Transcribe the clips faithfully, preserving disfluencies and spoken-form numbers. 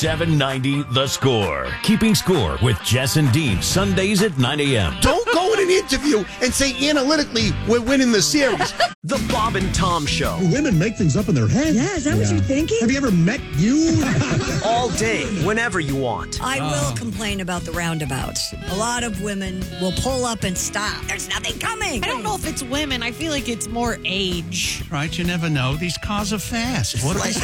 seven ninety The Score. Keeping score with Jess and Dean, Sundays at nine a.m. Don't go in an interview and say analytically we're winning the series. The Bob and Tom Show. Women make things up in their head. Yeah, is that yeah. what you're thinking? Have you ever met you? All day, whenever you want. I will complain about the roundabouts. A lot of women will pull up and stop. There's nothing coming. I don't know if it's women. I feel like it's more age. Right, you never know. These cars are fast. What are we?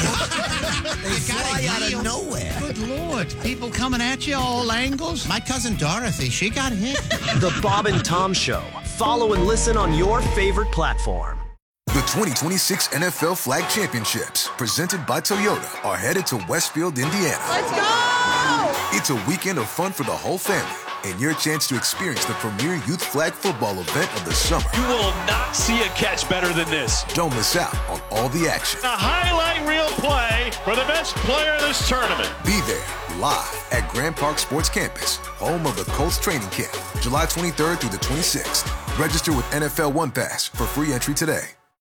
They fly out of nowhere. Good Lord. People coming at you all angles. My cousin Dorothy, she got hit. The Bob and Tom Show. Follow and listen on your favorite platform. The twenty twenty-six N F L Flag Championships, presented by Toyota, are headed to Westfield, Indiana. Let's go! It's a weekend of fun for the whole family and your chance to experience the premier youth flag football event of the summer. You will not see a catch better than this. Don't miss out on all the action. A highlight reel play for the best player in this tournament. Be there live at Grand Park Sports Campus, home of the Colts training camp, July twenty-third through the twenty-sixth. Register with N F L One Pass for free entry today.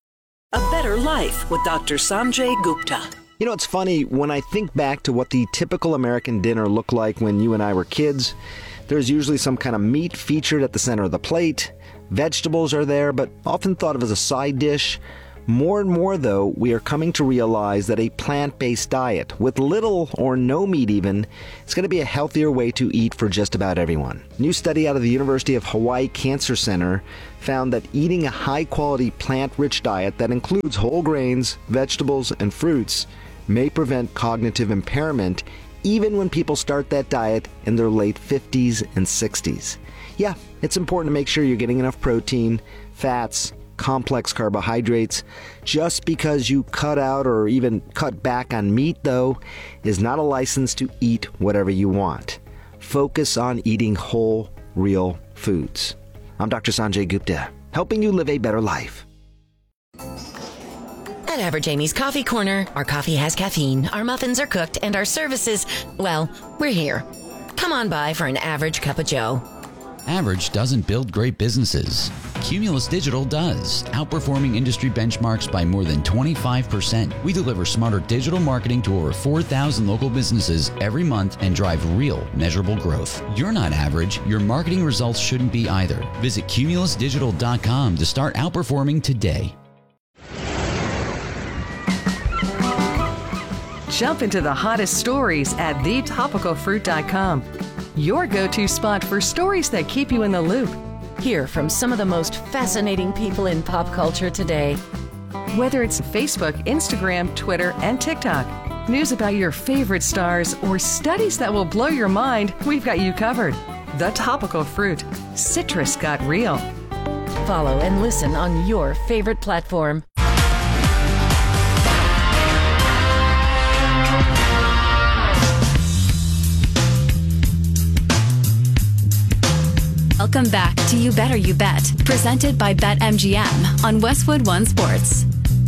A Better Life with Doctor Sanjay Gupta. You know, it's funny, when I think back to what the typical American dinner looked like when you and I were kids, there's usually some kind of meat featured at the center of the plate. Vegetables are there, but often thought of as a side dish. More and more, though, we are coming to realize that a plant-based diet, with little or no meat even, is going to be a healthier way to eat for just about everyone. A new study out of the University of Hawaii Cancer Center found that eating a high-quality plant-rich diet that includes whole grains, vegetables, and fruits may prevent cognitive impairment even when people start that diet in their late fifties and sixties. Yeah, it's important to make sure you're getting enough protein, fats, complex carbohydrates. Just because you cut out or even cut back on meat, though, is not a license to eat whatever you want. Focus on eating whole, real foods. I'm Doctor Sanjay Gupta, helping you live a better life. At Average Amy's Coffee Corner, our coffee has caffeine, our muffins are cooked, and our services, well, we're here. Come on by for an average cup of joe. Average doesn't build great businesses. Cumulus Digital does, outperforming industry benchmarks by more than twenty-five percent. We deliver smarter digital marketing to over four thousand local businesses every month and drive real, measurable growth. You're not average. Your marketing results shouldn't be either. Visit cumulus digital dot com to start outperforming today. Jump into the hottest stories at the topical fruit dot com. Your go-to spot for stories that keep you in the loop. Hear from some of the most fascinating people in pop culture today. Whether it's Facebook, Instagram, Twitter, and TikTok, news about your favorite stars, or studies that will blow your mind, we've got you covered. The Topical Fruit. Citrus got real. Follow and listen on your favorite platform. Welcome back to You Better You Bet, presented by BetMGM on Westwood One Sports.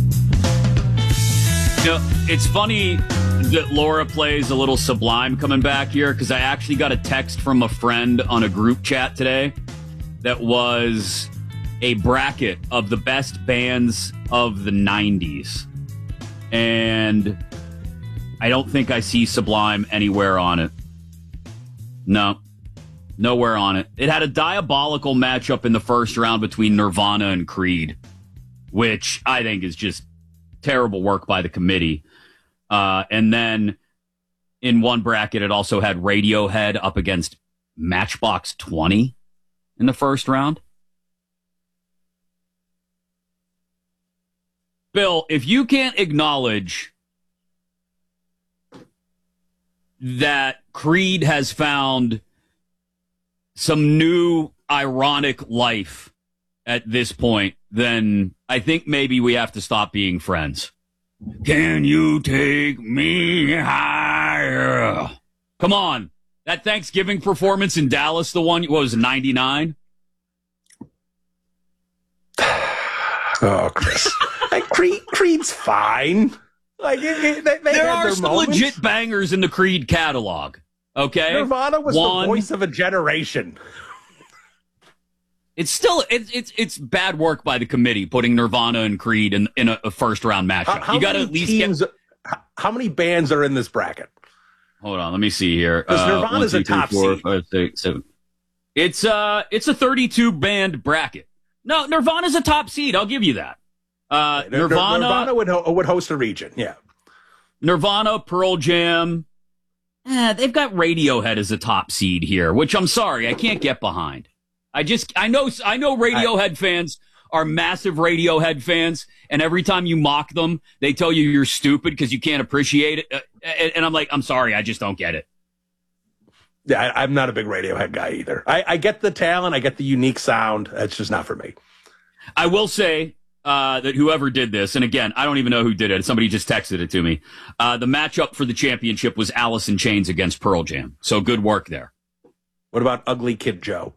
You know, it's funny that Laura plays a little Sublime coming back here, because I actually got a text from a friend on a group chat today that was a bracket of the best bands of the nineties. And I don't think I see Sublime anywhere on it. No. Nowhere on it. It had a diabolical matchup in the first round between Nirvana and Creed, which I think is just terrible work by the committee. Uh, and then in one bracket, it also had Radiohead up against Matchbox twenty in the first round. Bill, if you can't acknowledge that Creed has found some new ironic life at this point, then I think maybe we have to stop being friends. Can you take me higher? Come on. That Thanksgiving performance in Dallas, the one, what was it, ninety-nine? Oh, Chris. Like, Creed, Creed's fine. Like, it, it, they, they there had are their some moments. legit bangers in the Creed catalog. Okay, Nirvana was One, the voice of a generation. It's still it's it's it's bad work by the committee putting Nirvana and Creed in in a, a first round matchup. How, how you got to many at least teams, get. How many bands are in this bracket? hold on. Let me see here. Because Uh, Nirvana's one, a two, three, top four, seed. five, six, seven. It's uh, it's a thirty-two band bracket. No, Nirvana's a top seed. I'll give you that. Uh, Nir- Nirvana, Nirvana would ho- would host a region. Yeah. Nirvana, Pearl Jam. Eh, they've got Radiohead as a top seed here, which I'm sorry, I can't get behind. I just, I know, I know Radiohead fans are massive Radiohead fans, and every time you mock them, they tell you you're stupid because you can't appreciate it. Uh, and, and I'm like, I'm sorry, I just don't get it. Yeah, I, I'm not a big Radiohead guy either. I, I get the talent, I get the unique sound. It's just not for me. I will say uh, that whoever did this, and again, I don't even know who did it. Somebody just texted it to me. Uh, the matchup for the championship was Alice in Chains against Pearl Jam. So good work there. What about Ugly Kid Joe?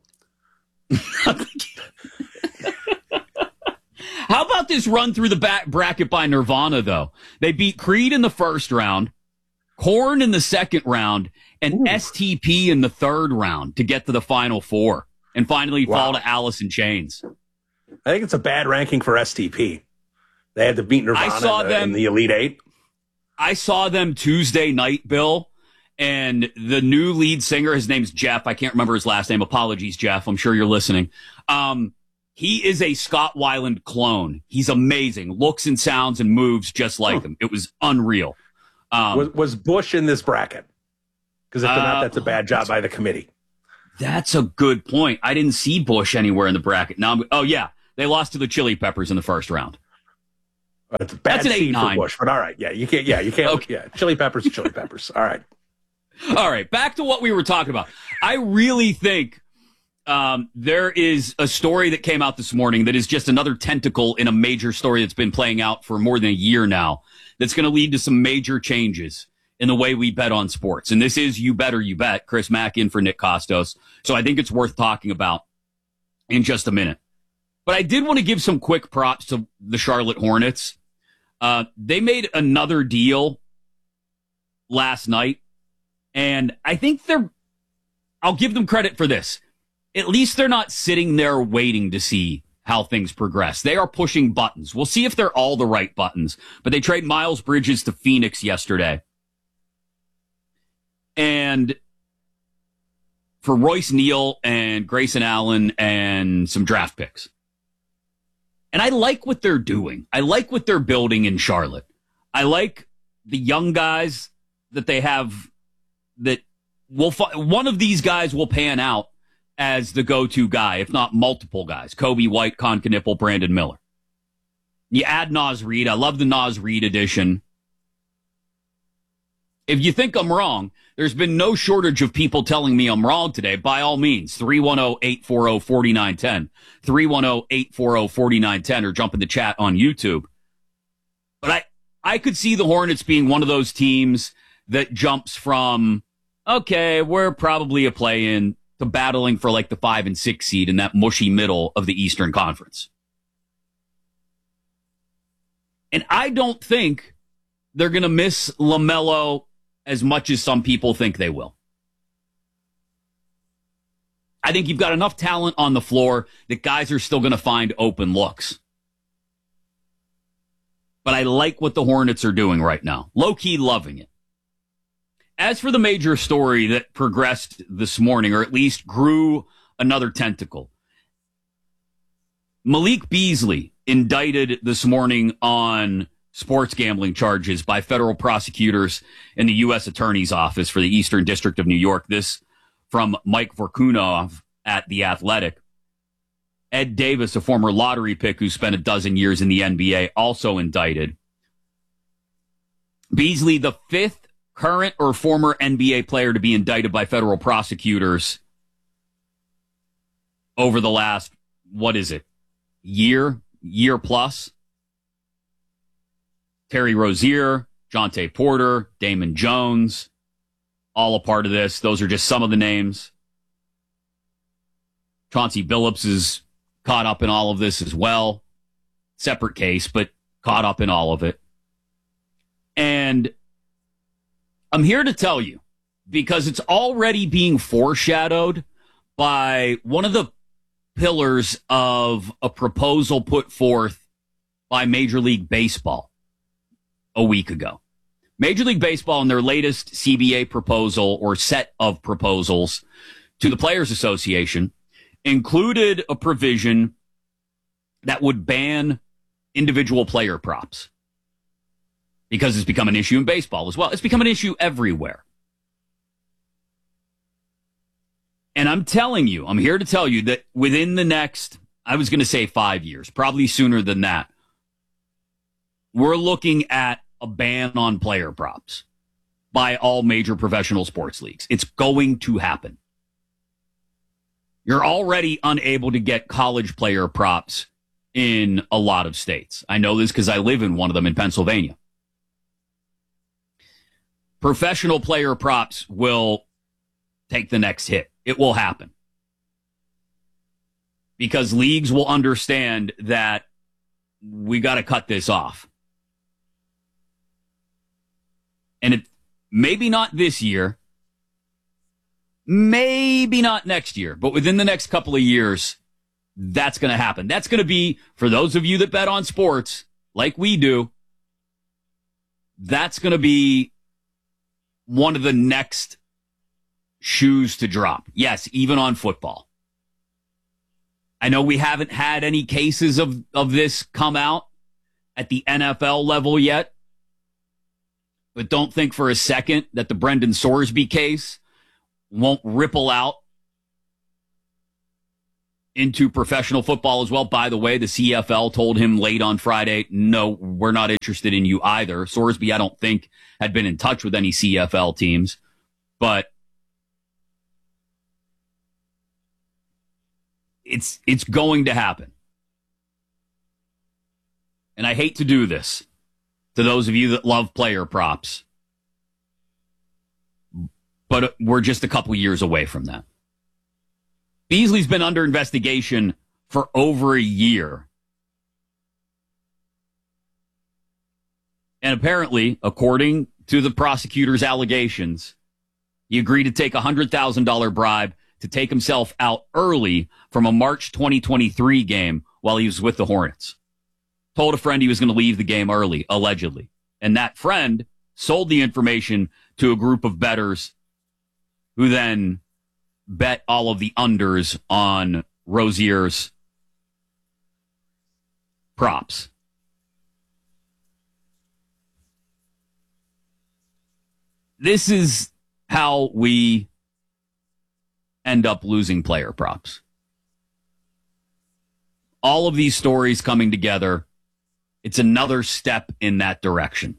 How about this run through the back bracket by Nirvana, though? They beat Creed in the first round, Korn in the second round, and Ooh. S T P in the third round to get to the final four, and finally wow. fall to Alice in Chains. I think it's a bad ranking for S T P. They had to beat Nirvana I saw in, the, them, in the Elite Eight. I saw them Tuesday night, Bill, and the new lead singer, his name's Jeff. I can't remember his last name. Apologies, Jeff. I'm sure you're listening. Um, he is a Scott Weiland clone. He's amazing. Looks and sounds and moves just like hmm. him. It was unreal. Um, was, was Bush in this bracket? Because if they're not, uh, that's a bad job by the committee. That's a good point. I didn't see Bush anywhere in the bracket. Now, I'm, oh yeah, they lost to the Chili Peppers in the first round. That's a bad That's an seed eight, for nine. Bush, but all right, yeah, you can't. Yeah, you can't. Okay. Yeah, Chili Peppers, Chili Peppers. All right, all right. Back to what we were talking about. I really think um, there is a story that came out this morning that is just another tentacle in a major story that's been playing out for more than a year now. That's going to lead to some major changes in the way we bet on sports. And this is You Bet or You Bet. Chris Mack in for Nick Costos. So I think it's worth talking about in just a minute. But I did want to give some quick props to the Charlotte Hornets. Uh, they made another deal last night. And I think they're, I'll give them credit for this. At least they're not sitting there waiting to see how things progress. They are pushing buttons. We'll see if they're all the right buttons. But they trade Miles Bridges to Phoenix yesterday. And for Royce Neal and Grayson Allen and some draft picks. And I like what they're doing. I like what they're building in Charlotte. I like the young guys that they have that will, fi- one of these guys will pan out as the go-to guy, if not multiple guys. Kobe White, Con Knipple, Brandon Miller. You add Naz Reid. I love the Naz Reid edition. If you think I'm wrong, there's been no shortage of people telling me I'm wrong today. By all means, three one zero, eight four zero, four nine one zero, three one zero, eight four zero, four nine one zero, or jump in the chat on YouTube. But I, I could see the Hornets being one of those teams that jumps from, okay, we're probably a play-in, to battling for like the five and six seed in that mushy middle of the Eastern Conference. And I don't think they're going to miss LaMelo as much as some people think they will. I think you've got enough talent on the floor that guys are still going to find open looks. But I like what the Hornets are doing right now. Low-key loving it. As for the major story that progressed this morning, or at least grew another tentacle, Malik Beasley indicted this morning on sports gambling charges by federal prosecutors in the U S Attorney's Office for the Eastern District of New York. This from Mike Vorkunov at The Athletic. Ed Davis, a former lottery pick who spent a dozen years in the N B A, also indicted. Beasley, the fifth current or former N B A player to be indicted by federal prosecutors over the last, what is it, year, year plus. Terry Rozier, Jonte Porter, Damon Jones, all a part of this. Those are just some of the names. Chauncey Billups is caught up in all of this as well. Separate case, but caught up in all of it. And I'm here to tell you, because it's already being foreshadowed by one of the pillars of a proposal put forth by Major League Baseball a week ago. Major League Baseball, in their latest C B A proposal or set of proposals to the Players Association, included a provision that would ban individual player props, because it's become an issue in baseball as well. It's become an issue everywhere. And I'm telling you, I'm here to tell you that within the next, I was going to say five years, probably sooner than that, we're looking at a ban on player props by all major professional sports leagues. It's going to happen. You're already unable to get college player props in a lot of states. I know this because I live in one of them in Pennsylvania. Professional player props will take the next hit. It will happen. Because leagues will understand that we got to cut this off. And it maybe not this year, maybe not next year, but within the next couple of years, that's going to happen. That's going to be, for those of you that bet on sports, like we do, that's going to be one of the next shoes to drop. Yes, even on football. I know we haven't had any cases of, of this come out at the N F L level yet, but don't think for a second that the Brendan Sorsby case won't ripple out into professional football as well. By the way, the C F L told him late on Friday, no, we're not interested in you either. Sorsby, I don't think, had been in touch with any C F L teams, but it's it's going to happen. And I hate to do this to those of you that love player props, but we're just a couple years away from that. Beasley's been under investigation for over a year. And apparently, according to the prosecutor's allegations, he agreed to take a one hundred thousand dollars bribe to take himself out early from a March twenty twenty-three game while he was with the Hornets. Told a friend he was going to leave the game early, allegedly. And that friend sold the information to a group of bettors who then bet all of the unders on Rozier's props. This is how we end up losing player props. All of these stories coming together, it's another step in that direction.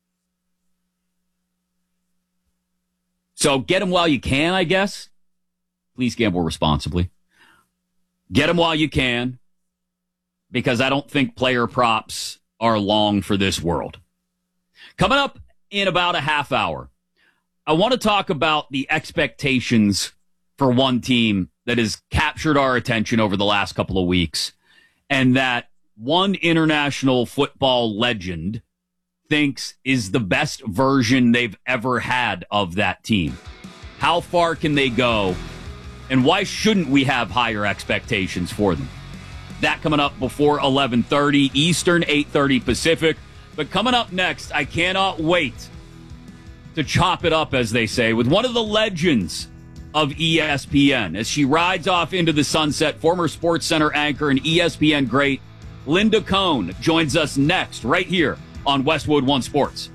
So get them while you can, I guess. Please gamble responsibly. Get them while you can, because I don't think player props are long for this world. Coming up in about a half hour, I want to talk about the expectations for one team that has captured our attention over the last couple of weeks, and that one international football legend thinks is the best version they've ever had of that team. How far can they go? And why shouldn't we have higher expectations for them? That coming up before eleven thirty Eastern, eight thirty Pacific. But coming up next, I cannot wait to chop it up, as they say, with one of the legends of E S P N. As she rides off into the sunset, former SportsCenter anchor and E S P N great Linda Cohn joins us next, right here on Westwood One Sports.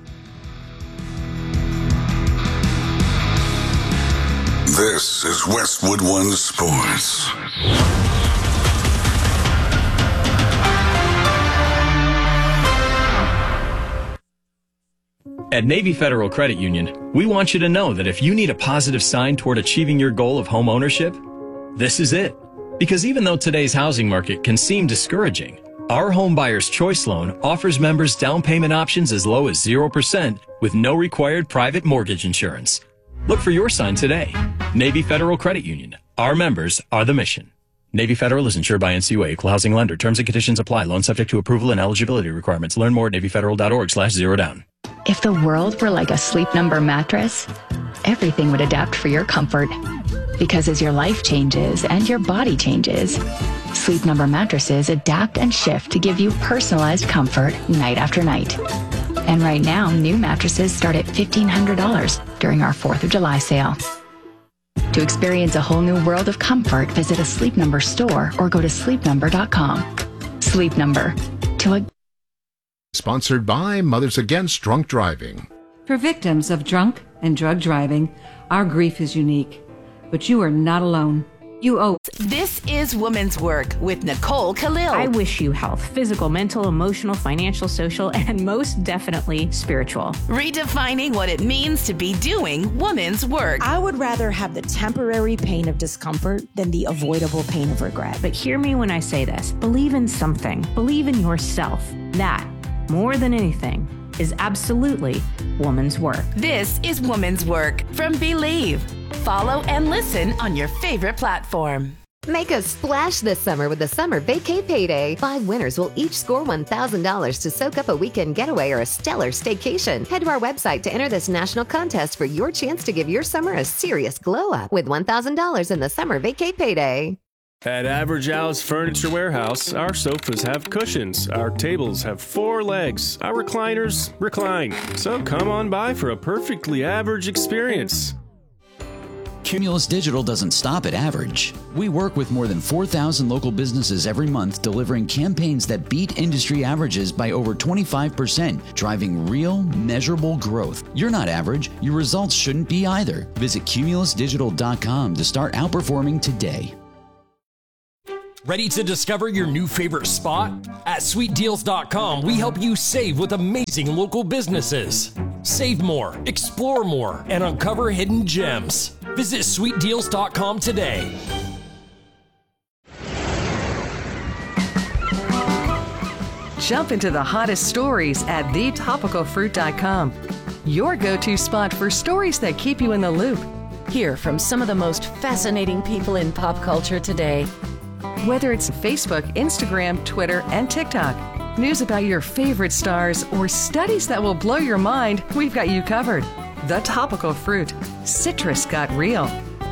This is Westwood One Sports. At Navy Federal Credit Union, we want you to know that if you need a positive sign toward achieving your goal of home ownership, this is it. Because even though today's housing market can seem discouraging, our Home Buyer's Choice Loan offers members down payment options as low as zero percent with no required private mortgage insurance. Look for your sign today. Navy Federal Credit Union. Our members are the mission. Navy Federal is insured by N C U A, equal housing lender. Terms and conditions apply. Loan subject to approval and eligibility requirements. Learn more at NavyFederal.org slash zero down. If the world were like a Sleep Number mattress, everything would adapt for your comfort. Because as your life changes and your body changes, Sleep Number mattresses adapt and shift to give you personalized comfort night after night. And right now, new mattresses start at fifteen hundred dollars during our fourth of July sale. To experience a whole new world of comfort, visit a Sleep Number store or go to sleep number dot com. Sleep Number. To a Sponsored by Mothers Against Drunk Driving. For victims of drunk and drug driving, our grief is unique. But you are not alone. You owe. This is Woman's Work with Nicole Khalil. I wish you health, physical, mental, emotional, financial, social, and most definitely spiritual. Redefining what it means to be doing woman's work. I would rather have the temporary pain of discomfort than the avoidable pain of regret. But hear me when I say this. Believe in something. Believe in yourself. That, more than anything, is absolutely woman's work. This is Woman's Work from Believe. Follow and listen on your favorite platform. Make a splash this summer with the Summer Vacay Payday. Five winners will each score one thousand dollars to soak up a weekend getaway or a stellar staycation. Head to our website to enter this national contest for your chance to give your summer a serious glow up with one thousand dollars in the Summer Vacay Payday. At Average Al's Furniture Warehouse, our sofas have cushions, our tables have four legs, our recliners recline. So come on by for a perfectly average experience. Cumulus Digital doesn't stop at average. We work with more than four thousand local businesses every month, delivering campaigns that beat industry averages by over twenty-five percent, driving real, measurable growth. You're not average. Your results shouldn't be either. Visit cumulus digital dot com to start outperforming today. Ready to discover your new favorite spot? At sweet deals dot com, we help you save with amazing local businesses. Save more, explore more, and uncover hidden gems. Visit sweet deals dot com today. Jump into the hottest stories at the topical fruit dot com. Your go-to spot for stories that keep you in the loop. Hear from some of the most fascinating people in pop culture today. Whether it's Facebook, Instagram, Twitter, and TikTok, news about your favorite stars, or studies that will blow your mind, we've got you covered. The Topical Fruit. Citrus got real.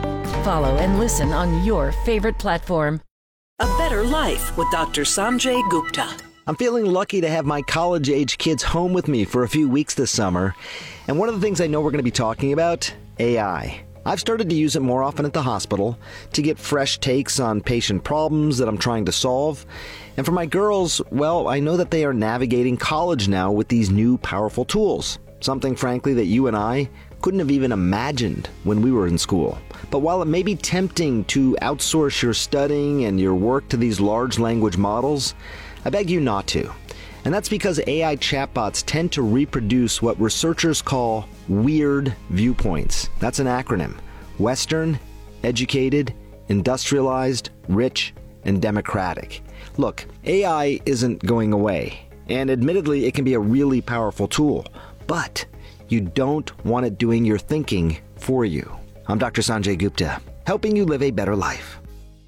Follow and listen on your favorite platform. A Better Life with Doctor Sanjay Gupta. I'm feeling lucky to have my college-age kids home with me for a few weeks this summer. And one of the things I know we're going to be talking about, A I. I've started to use it more often at the hospital to get fresh takes on patient problems that I'm trying to solve. And for my girls, well, I know that they are navigating college now with these new powerful tools. Something, frankly, that you and I couldn't have even imagined when we were in school. But while it may be tempting to outsource your studying and your work to these large language models, I beg you not to. And that's because A I chatbots tend to reproduce what researchers call weird viewpoints. That's an acronym. Western, educated, industrialized, rich, and democratic. Look, A I isn't going away. And admittedly, it can be a really powerful tool. But you don't want it doing your thinking for you. I'm Doctor Sanjay Gupta, helping you live a better life.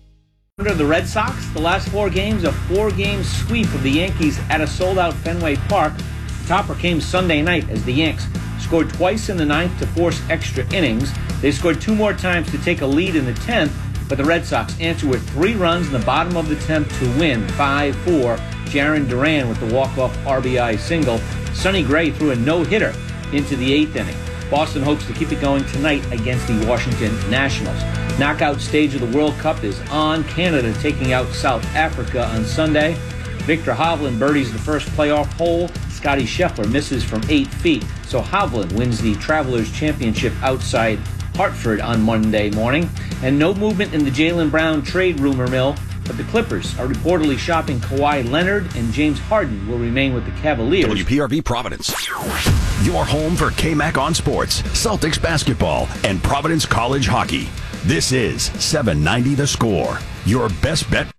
Under the Red Sox, the last four games, a four-game sweep of the Yankees at a sold-out Fenway Park. The topper came Sunday night as the Yanks scored twice in the ninth to force extra innings. They scored two more times to take a lead in the tenth, but the Red Sox answered with three runs in the bottom of the tenth to win five four. Jaron Duran with the walk-off R B I single. Sonny Gray threw a no-hitter into the eighth inning. Boston hopes to keep it going tonight against the Washington Nationals. Knockout stage of the World Cup is on. Canada taking out South Africa on Sunday. Victor Hovland birdies the first playoff hole. Scotty Scheffler misses from eight feet. So Hovland wins the Travelers Championship outside Hartford on Monday morning. And no movement in the Jaylen Brown trade rumor mill. But the Clippers are reportedly shopping Kawhi Leonard, and James Harden will remain with the Cavaliers. W P R V Providence. Your home for K-Mac on Sports, Celtics basketball, and Providence College hockey. This is seven ninety The Score. Your best bet.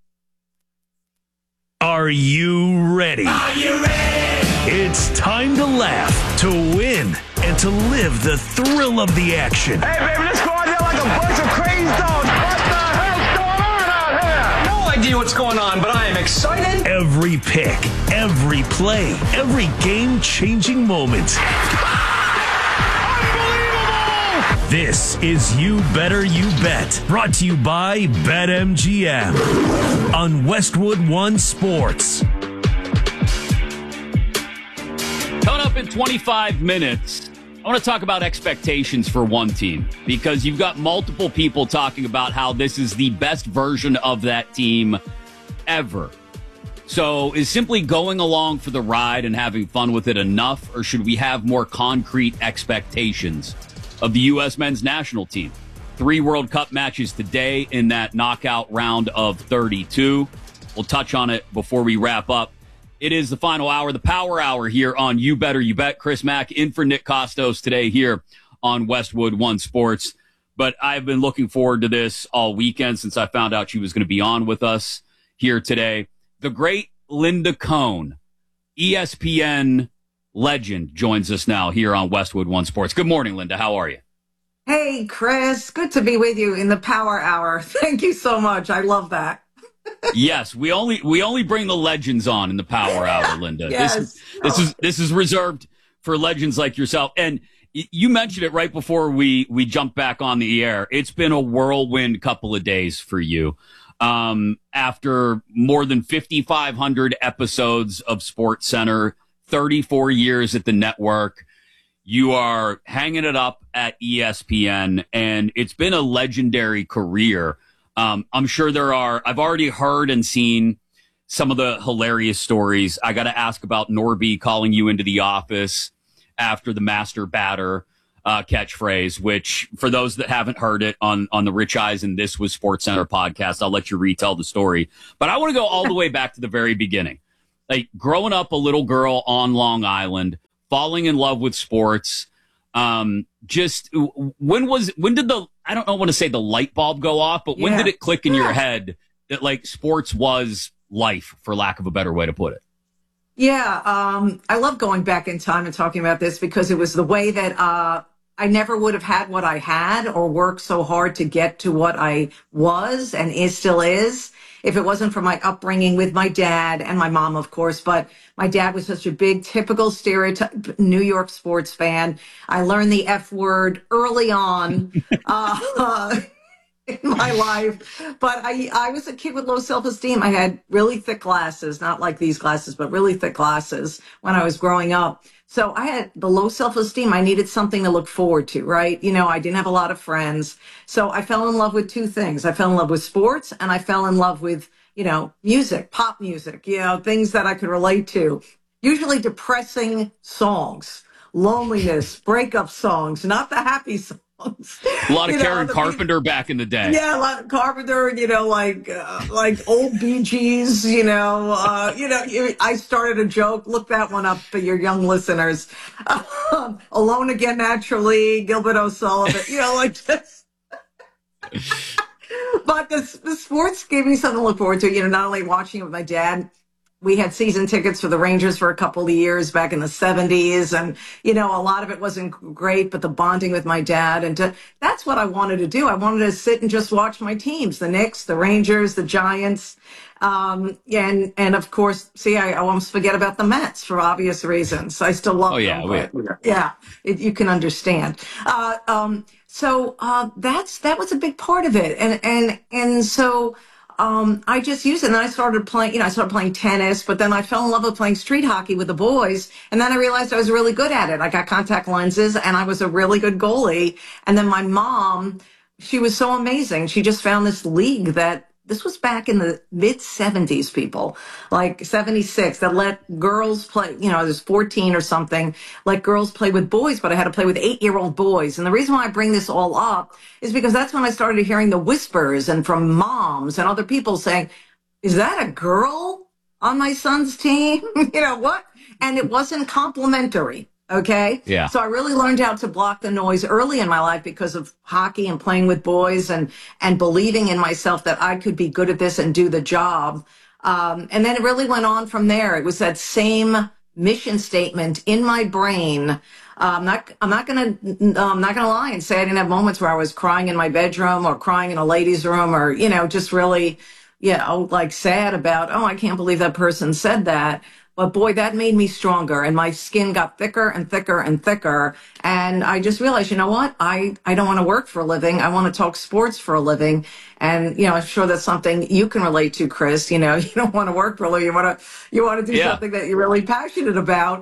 Are you ready? Are you ready? It's time to laugh, to win, and to live the thrill of the action. Hey, baby, let's go out there like a bunch of crazy dogs. What the hell's going on out here? No idea what's going on, but I am excited. Every pick, every play, every game-changing moment. This is You Better You Bet, brought to you by BetMGM on Westwood One Sports. Coming up up in twenty-five minutes, I want to talk about expectations for one team, because you've got multiple people talking about how this is the best version of that team ever. So is simply going along for the ride and having fun with it enough, or should we have more concrete expectations of the U S men's national team? Three World Cup matches today in that knockout round of thirty-two. We'll touch on it before we wrap up. It is the final hour, the power hour here on You Better You Bet. Chris Mack in for Nick Costos today here on Westwood One Sports. But I've been looking forward to this all weekend since I found out she was going to be on with us here today. The great Linda Cohn, E S P N legend, joins us now here on Westwood One Sports. Good morning, Linda. How are you? Hey, Chris. Good to be with you in the power hour. Thank you so much. I love that. Yes, we only we only bring the legends on in the power hour, Linda. Yes. This, this is this is reserved for legends like yourself. And y- you mentioned it right before we we jumped back on the air. It's been a whirlwind couple of days for you. Um, after more than fifty-five hundred episodes of SportsCenter, thirty-four years at the network, you are hanging it up at E S P N, and it's been a legendary career. Um, I'm sure there are, I've already heard and seen some of the hilarious stories. I got to ask about Norby calling you into the office after the master batter uh, catchphrase, which for those that haven't heard it on, on the Rich Eisen This Was SportsCenter podcast, I'll let you retell the story. But I want to go all the way back to the very beginning. Like growing up a little girl on Long Island, falling in love with sports. Um, just when was, when did the, I don't know, want to say the light bulb go off, but when Yeah. did it click in Yeah. your head that like sports was life, for lack of a better way to put it? Yeah, um, I love going back in time and talking about this because it was the way that uh, I never would have had what I had or worked so hard to get to what I was and is still is if it wasn't for my upbringing with my dad and my mom, of course. But my dad was such a big, typical stereotype New York sports fan. I learned the F word early on uh, in my life. But I, I was a kid with low self-esteem. I had really thick glasses, not like these glasses, but really thick glasses when I was growing up. So I had the low self-esteem. I needed something to look forward to, right? You know, I didn't have a lot of friends. So I fell in love with two things. I fell in love with sports and I fell in love with, you know, music, pop music, you know, things that I could relate to. Usually depressing songs, loneliness, breakup songs, not the happy songs. A lot of You know, Karen the- Carpenter back in the day. Yeah, a lot of Carpenter, you know, like uh, like old Bee Gees, you know. Uh, you know, you- I started a joke. Look that one up for your young listeners. Um, Alone Again Naturally, Gilbert O'Sullivan, you know, like just. But the, the sports gave me something to look forward to, you know, not only watching it with my dad. We had season tickets for the Rangers for a couple of years back in the seventies. And, you know, a lot of it wasn't great, but the bonding with my dad. And to, that's what I wanted to do. I wanted to sit and just watch my teams, the Knicks, the Rangers, the Giants. Um, and, and of course, see, I, I almost forget about the Mets for obvious reasons. I still love Oh, yeah, them. But, yeah, it, you can understand. Uh, um, so, uh, that's, that was a big part of it. And, and, and so, Um, I just used it, and then I started playing, you know, I started playing tennis, but then I fell in love with playing street hockey with the boys, and then I realized I was really good at it. I got contact lenses, and I was a really good goalie, and then my mom, she was so amazing. She just found this league that, this was back in the mid-seventies, people, like seventy-six, that let girls play, you know, I was fourteen or something, let girls play with boys, but I had to play with eight-year-old boys. And the reason why I bring this all up is because that's when I started hearing the whispers and from moms and other people saying, is that a girl on my son's team? You know what? And it wasn't complimentary. Okay. Yeah. So I really learned how to block the noise early in my life because of hockey and playing with boys and, and believing in myself that I could be good at this and do the job. Um, and then it really went on from there. It was that same mission statement in my brain. Uh, I'm not, I'm not going to, I'm not going to lie and say I didn't have moments where I was crying in my bedroom or crying in a ladies' room or, you know, just really, you know, like sad about, oh, I can't believe that person said that. But boy, that made me stronger, and my skin got thicker and thicker and thicker. And I just realized, you know what? I, I don't want to work for a living. I want to talk sports for a living. And, you know, I'm sure that's something you can relate to, Chris. You know, you don't want to work for a living. You want to, you want to do Yeah. something that you're really passionate about.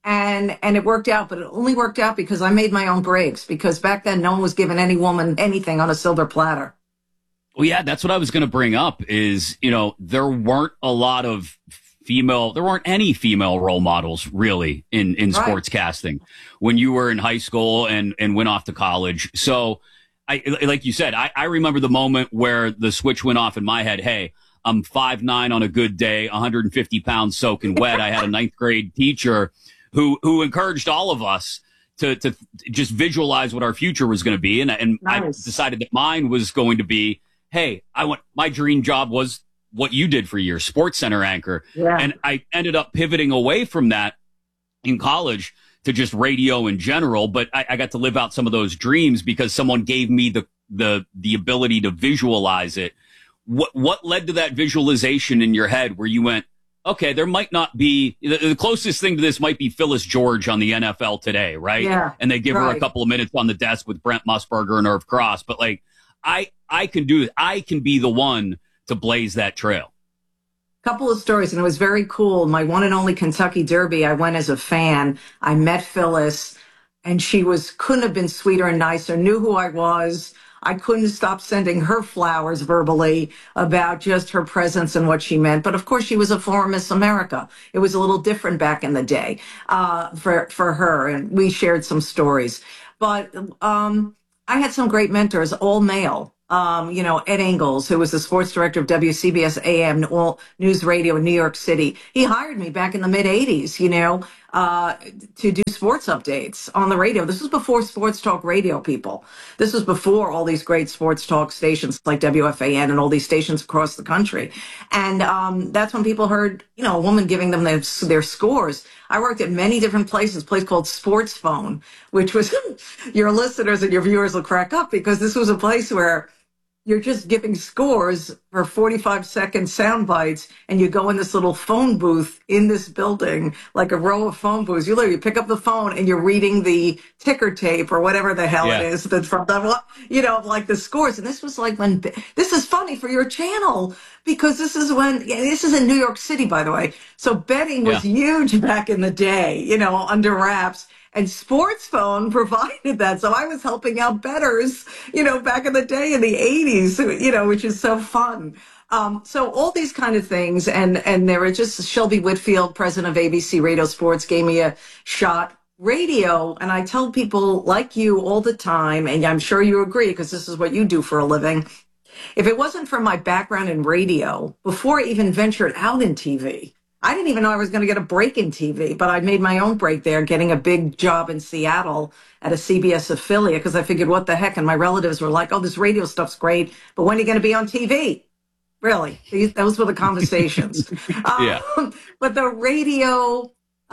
And, and it worked out, but it only worked out because I made my own breaks, because back then no one was giving any woman anything on a silver platter. Well, yeah, that's what I was going to bring up is, you know, there weren't a lot of female, there weren't any female role models really in, in Right. sports casting when you were in high school and, and went off to college. So I, like you said, I, I remember the moment where the switch went off in my head. Hey, I'm five nine on a good day, one hundred fifty pounds soaking wet. I had a ninth grade teacher who, who encouraged all of us to, to just visualize what our future was going to be. And, and Nice. I decided that mine was going to be, hey, I want, my dream job was what you did for years, Sports Center anchor. Yeah. And I ended up pivoting away from that in college to just radio in general. But I, I got to live out some of those dreams because someone gave me the, the, the ability to visualize it. What, what led to that visualization in your head where you went, okay, there might not be, the, the closest thing to this might be Phyllis George on the N F L Today, right? Yeah, and they give her a right. couple of minutes on the desk with Brent Musburger and Irv Cross. But like, I, I can do it. I can be the one to blaze that trail. Couple of stories, and it was very cool. My one and only Kentucky Derby, I went as a fan. I met Phyllis, and she was couldn't have been sweeter and nicer, knew who I was. I couldn't stop sending her flowers verbally about just her presence and what she meant. But of course, she was a former Miss America. It was a little different back in the day uh, for, for her, and we shared some stories. But um, I had some great mentors, all male. Um, you know, Ed Ingles, who was the sports director of W C B S A M All News Radio in New York City. He hired me back in the mid eighties, you know, uh, to do sports updates on the radio. This was before sports talk radio, people. This was before all these great sports talk stations like W F A N and all these stations across the country. And um, that's when people heard, you know, a woman giving them their, their scores. I worked at many different places, a place called Sports Phone, which was, your listeners and your viewers will crack up because this was a place where you're just giving scores for forty-five second sound bites, and you go in this little phone booth in this building, like a row of phone booths. You literally pick up the phone and you're reading the ticker tape or whatever the hell Yeah. it is that's from the, you know, like the scores. And this was like when, this is funny for your channel because this is when, yeah, this is in New York City, by the way. So betting was Yeah. huge back in the day, you know, under wraps. And Sports Phone provided that. So I was helping out bettors, you know, back in the day in the eighties, you know, which is so fun. Um, so all these kind of things. And, and there were just Shelby Whitfield, president of A B C Radio Sports, gave me a shot. Radio, and I tell people like you all the time, and I'm sure you agree because this is what you do for a living. If it wasn't for my background in radio, before I even ventured out in T V, I didn't even know I was going to get a break in T V, but I made my own break there, getting a big job in Seattle at a C B S affiliate because I figured, what the heck? And my relatives were like, oh, this radio stuff's great, but when are you going to be on T V? Really? These, those were the conversations. Yeah. Um, but the radio,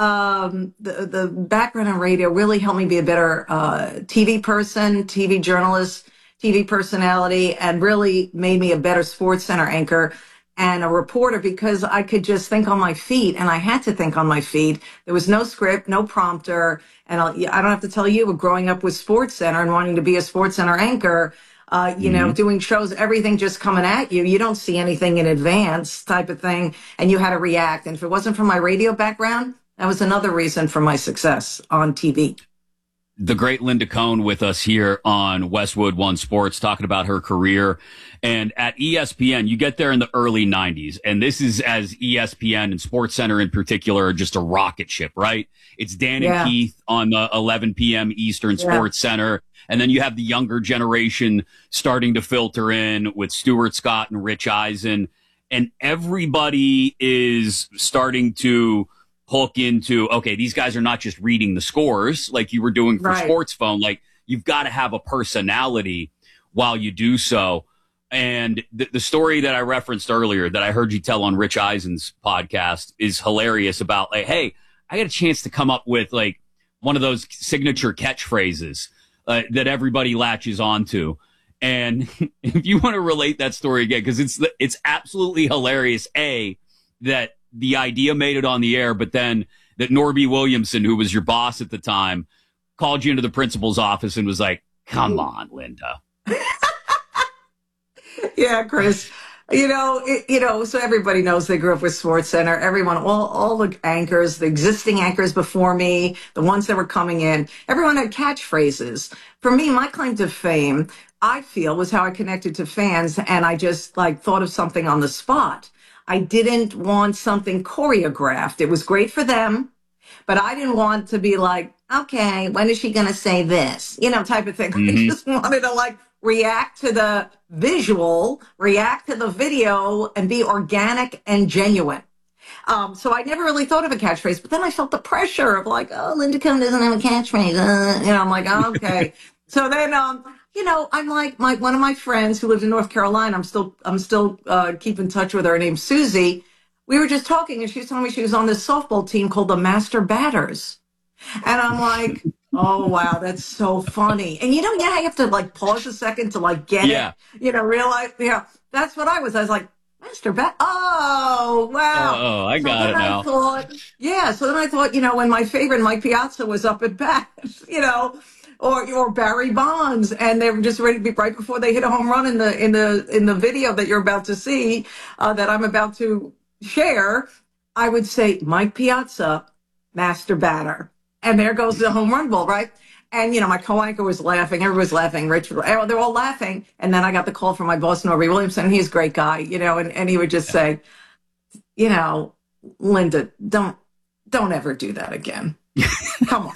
um, the, the background in radio really helped me be a better uh, T V person, T V journalist, T V personality, and really made me a better Sports Center anchor and a reporter because I could just think on my feet, and I had to think on my feet. There was no script, no prompter, and I'll, I don't have to tell you, growing up with Sports Center and wanting to be a Sports Center anchor, uh, you Mm-hmm. know, doing shows, everything just coming at you. You don't see anything in advance type of thing, and you had to react. And if it wasn't for my radio background, that was another reason for my success on T V. The great Linda Cohn with us here on Westwood One Sports, talking about her career. And at E S P N, you get there in the early nineties. And this is as E S P N and Sports Center in particular are just a rocket ship, right? It's Dan Yeah. and Keith on the eleven p.m. Eastern Yeah. Sports Center. And then you have the younger generation starting to filter in with Stuart Scott and Rich Eisen. And everybody is starting to hook into, okay, these guys are not just reading the scores like you were doing for Right. Sports Phone. Like, you've got to have a personality while you do so. And the, the story that I referenced earlier that I heard you tell on Rich Eisen's podcast is hilarious about, like, hey, I got a chance to come up with like one of those signature catchphrases uh, that everybody latches onto. And if you want to relate that story again, because it's it's absolutely hilarious, A, that the idea made it on the air, but then that Norby Williamson, who was your boss at the time, called you into the principal's office and was like, come on, Linda. Yeah, Chris. You know, it, you know, so everybody knows they grew up with SportsCenter. Everyone, all, all the anchors, the existing anchors before me, the ones that were coming in, everyone had catchphrases. For me, my claim to fame, I feel, was how I connected to fans, and I just like thought of something on the spot. I didn't want something choreographed. It was great for them, but I didn't want to be like, okay, when is she going to say this? You know, type of thing. Mm-hmm. I just wanted to like react to the visual, react to the video, and be organic and genuine. Um, so I never really thought of a catchphrase, but then I felt the pressure of like, oh, Linda Cohn doesn't have a catchphrase. Uh, you know, I'm like, oh, okay. So then, um, you know, I'm like, my one of my friends who lives in North Carolina, I'm still, I'm still uh, keep in touch with her, named Susie. We were just talking, and she was telling me she was on this softball team called the Master Batters. And I'm like, oh, wow, that's so funny. And you know, yeah, I have to like pause a second to like get yeah. it, you know, realize, yeah, that's what I was. I was like, Master Bat. Oh, wow. Oh, I so got it I now. Thought, yeah. So then I thought, you know, when my favorite Mike Piazza was up at bat, you know, or or Barry Bonds, and they were just ready to be right before they hit a home run in the in the in the video that you're about to see, uh, that I'm about to share, I would say Mike Piazza, Master Batter. And there goes the home run ball, right? And, you know, my co-anchor was laughing. Everyone was laughing. Richard, they're all laughing. And then I got the call from my boss, Norby Williamson. He's a great guy, you know, and, and he would just say, you know, Linda, don't, don't ever do that again. Come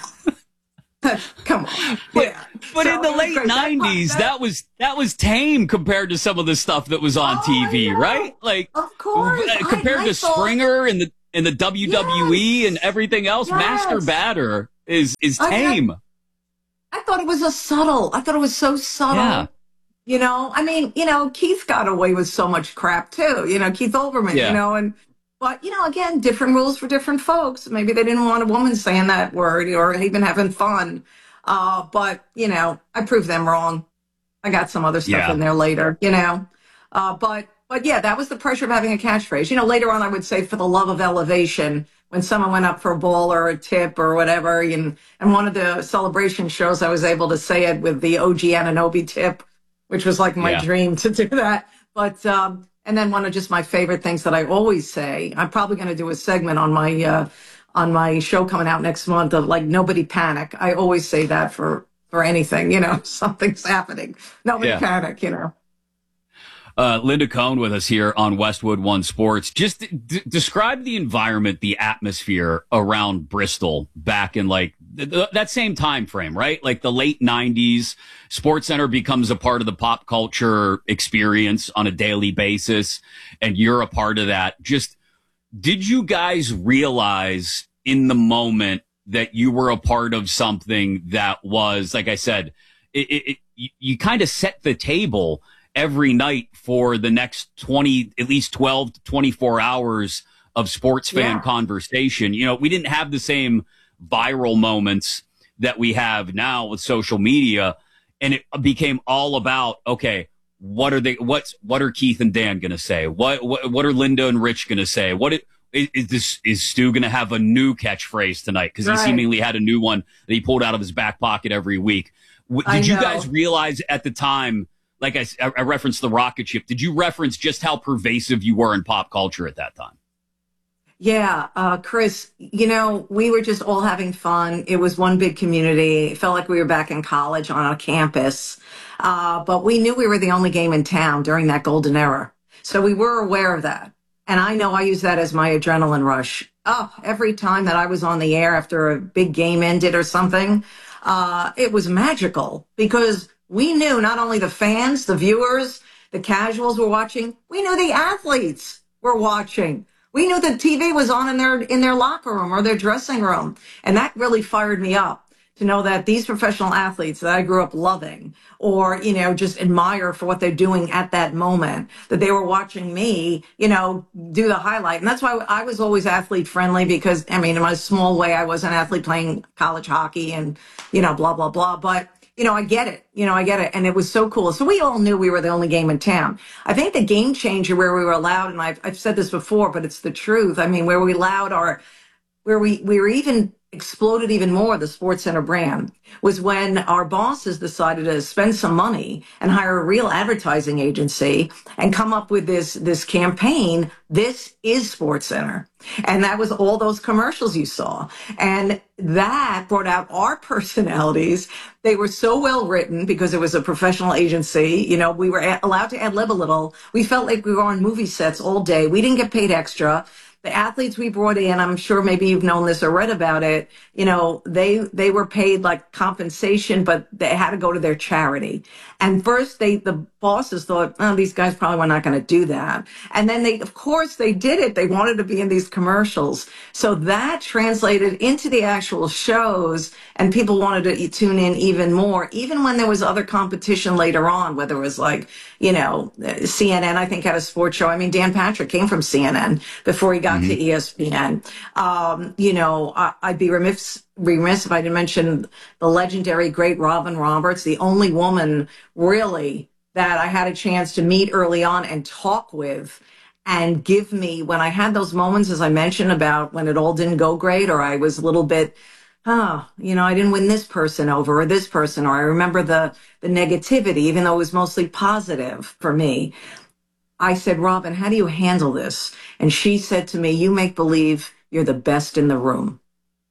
on. Come on. But, yeah. but so in the late nineties, that, that was that was tame compared to some of the stuff that was on oh, T V, right? Like, of course. compared I, I to thought, Springer and the and the W W E yes, and everything else, yes. Master Batter is is tame. I, I, I thought it was a subtle. I thought it was so subtle. Yeah. You know, I mean, you know, Keith got away with so much crap too. You know, Keith Olbermann. Yeah. You know, and. But, you know, again, different rules for different folks. Maybe they didn't want a woman saying that word or even having fun. Uh, but, you know, I proved them wrong. I got some other stuff yeah. in there later, you know. Uh, but, but yeah, that was the pressure of having a catchphrase. You know, later on I would say for the love of elevation, when someone went up for a ball or a tip or whatever. And, and one of the celebration shows, I was able to say it with the O G Anunoby tip, which was like my yeah. dream to do that. But, um, and then one of just my favorite things that I always say, I'm probably going to do a segment on my uh, on my show coming out next month of like, nobody panic. I always say that for, for anything, you know, something's happening. Nobody yeah. panic, you know. Uh, Linda Cohn with us here on Westwood One Sports. Just d- describe the environment, the atmosphere around Bristol back in like th- th- that same time frame, right? Like the late nineties, SportsCenter becomes a part of the pop culture experience on a daily basis, and you're a part of that. Just did you guys realize in the moment that you were a part of something that was, like I said, it, it, it, you, you kind of set the table every night for the next twenty, at least twelve to twenty-four hours of sports fan yeah. conversation. You know, we didn't have the same viral moments that we have now with social media. And it became all about, okay, what are they, what's, what are Keith and Dan going to say? What, what, what are Linda and Rich going to say? What it, is, is this, is Stu going to have a new catchphrase tonight? Cause right. he seemingly had a new one that he pulled out of his back pocket every week. Did I you know. guys realize at the time, like I, I referenced the rocket ship. Did you reference just how pervasive you were in pop culture at that time? Yeah, uh, Chris, you know, we were just all having fun. It was one big community. It felt like we were back in college on a campus. Uh, but we knew we were the only game in town during that golden era. So we were aware of that. And I know I use that as my adrenaline rush. Oh, every time that I was on the air after a big game ended or something, uh, it was magical because we knew not only the fans, the viewers, the casuals were watching, we knew the athletes were watching. We knew the T V was on in their in their locker room or their dressing room. And that really fired me up to know that these professional athletes that I grew up loving or, you know, just admire for what they're doing at that moment, that they were watching me, you know, do the highlight. And that's why I was always athlete friendly because, I mean, in my small way, I was an athlete playing college hockey and, you know, blah, blah, blah. But you know, I get it. You know, I get it. And it was so cool. So we all knew we were the only game in town. I think the game changer where we were allowed, and I've, I've said this before, but it's the truth. I mean, where we allowed our, where we, we were even exploded even more, the SportsCenter brand, was when our bosses decided to spend some money and hire a real advertising agency and come up with this, this campaign, This is SportsCenter. And that was all those commercials you saw. And that brought out our personalities. They were so well written because it was a professional agency. You know, we were a- allowed to ad lib a little. We felt like we were on movie sets all day. We didn't get paid extra. The athletes we brought in, I'm sure maybe you've known this or read about it, you know, they, they were paid like compensation, but they had to go to their charity. And first they, the bosses thought, oh, these guys probably were not going to do that. And then they, of course they did it. They wanted to be in these commercials. So that translated into the actual shows and people wanted to tune in even more, even when there was other competition later on, whether it was like, you know, C N N, I think had a sports show. I mean, Dan Patrick came from C N N before he got mm-hmm. to E S P N. Um, you know, I, I'd be remiss, remiss if I didn't mention the legendary great Robin Roberts, the only woman really that I had a chance to meet early on and talk with and give me, when I had those moments, as I mentioned, about when it all didn't go great or I was a little bit, oh, you know, I didn't win this person over or this person, or I remember the, the negativity, even though it was mostly positive for me. I said, Robin, how do you handle this? And she said to me, you make believe you're the best in the room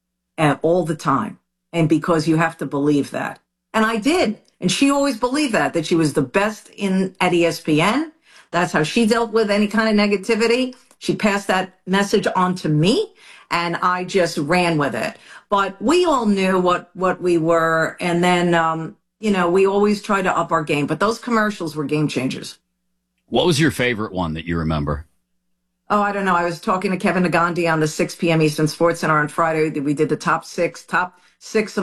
and all the time. And because you have to believe that. And I did. And she always believed that, that she was the best in at E S P N. That's how she dealt with any kind of negativity. She passed that message on to me and I just ran with it. But we all knew what, what we were. And then, um, you know, we always try to up our game. But those commercials were game changers. What was your favorite one that you remember? Oh, I don't know. I was talking to Kevin Nagandi on the six p.m. Eastern Sports Center on Friday. We did the top six, top six